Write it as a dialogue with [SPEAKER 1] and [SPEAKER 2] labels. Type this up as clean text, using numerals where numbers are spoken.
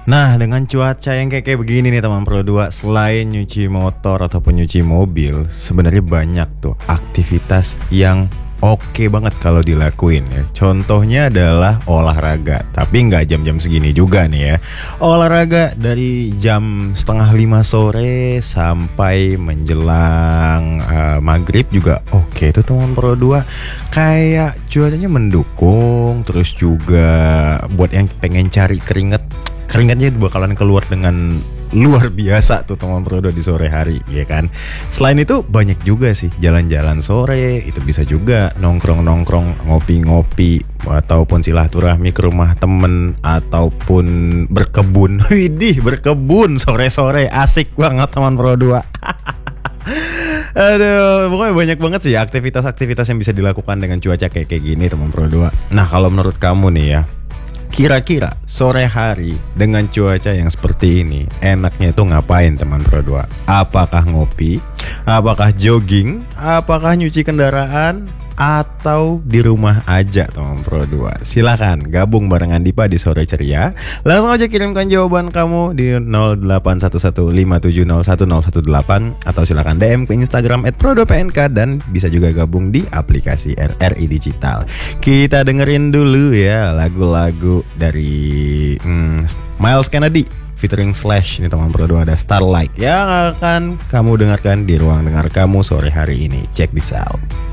[SPEAKER 1] Nah, dengan cuaca yang kayak begini nih teman Pro 2, selain nyuci motor ataupun nyuci mobil, sebenarnya banyak tuh aktivitas yang oke banget kalau dilakuin ya. Contohnya adalah olahraga, tapi nggak jam-jam segini juga nih ya. Olahraga dari jam setengah 5 sore sampai menjelang maghrib juga oke tuh teman Pro 2. Kayak cuacanya mendukung, terus juga buat yang pengen cari keringatnya bakalan keluar dengan luar biasa tuh teman Pro 2 di sore hari, ya kan. Selain itu banyak juga sih jalan-jalan sore, itu bisa juga nongkrong-nongkrong, ngopi-ngopi, ataupun silaturahmi ke rumah temen, ataupun berkebun. Widih, berkebun sore-sore asik banget teman Pro 2. Aduh, pokoknya banyak banget sih aktivitas-aktivitas yang bisa dilakukan dengan cuaca kayak gini teman Pro 2. Nah, kalau menurut kamu nih ya, kira-kira sore hari dengan cuaca yang seperti ini enaknya itu ngapain teman Pro 2? Apakah ngopi? Apakah jogging? Apakah nyuci kendaraan? Atau di rumah aja teman Pro 2? Silakan gabung barengan Dipa di Sore Ceria. Langsung aja kirimkan jawaban kamu di 081157010118 atau silakan DM ke Instagram @pro2pnk dan bisa juga gabung di aplikasi RRI Digital. Kita dengerin dulu ya lagu-lagu dari Miles Kennedy featuring Slash nih teman Pro 2, ada Starlight yang akan kamu dengarkan di ruang dengar kamu sore hari ini. Check this out.